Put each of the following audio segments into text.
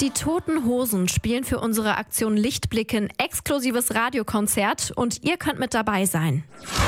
Die Toten Hosen spielen für unsere Aktion Lichtblicke ein exklusives Radiokonzert und ihr könnt mit dabei sein.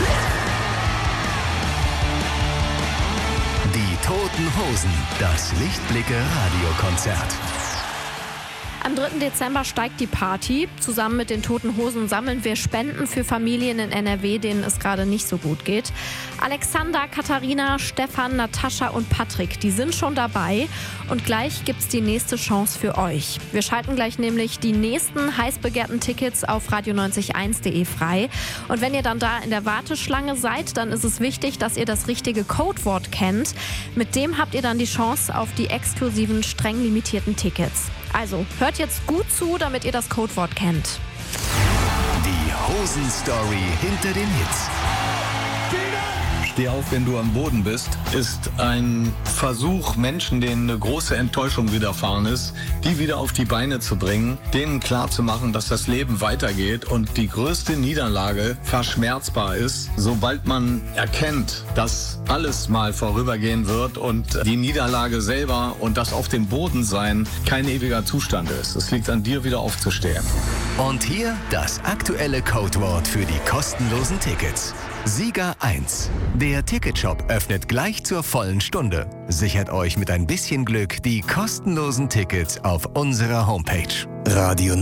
Die Toten Hosen, das Lichtblicke Radiokonzert. Am 3. Dezember steigt die Party. Zusammen mit den Toten Hosen sammeln wir Spenden für Familien in NRW, denen es gerade nicht so gut geht. Alexander, Katharina, Stefan, Natascha und Patrick, die sind schon dabei. Und gleich gibt's die nächste Chance für euch. Wir schalten gleich nämlich die nächsten heiß begehrten Tickets auf radio901.de frei. Und wenn ihr dann da in der Warteschlange seid, dann ist es wichtig, dass ihr das richtige Codewort kennt. Mit dem habt ihr dann die Chance auf die exklusiven, streng limitierten Tickets. Also, hört jetzt gut zu, damit ihr das Codewort kennt. Die Hosen-Story hinter den Hits. Steh auf, wenn du am Boden bist, ist ein Versuch, Menschen, denen eine große Enttäuschung widerfahren ist, die wieder auf die Beine zu bringen, denen klarzumachen, dass das Leben weitergeht und die größte Niederlage verschmerzbar ist, sobald man erkennt, dass alles mal vorübergehen wird und die Niederlage selber und das auf dem Boden sein kein ewiger Zustand ist. Es liegt an dir, wieder aufzustehen. Und hier das aktuelle Codewort für die kostenlosen Tickets. Sieger 1. Der Ticketshop öffnet gleich zur vollen Stunde. Sichert euch mit ein bisschen Glück die kostenlosen Tickets auf unserer Homepage. Radio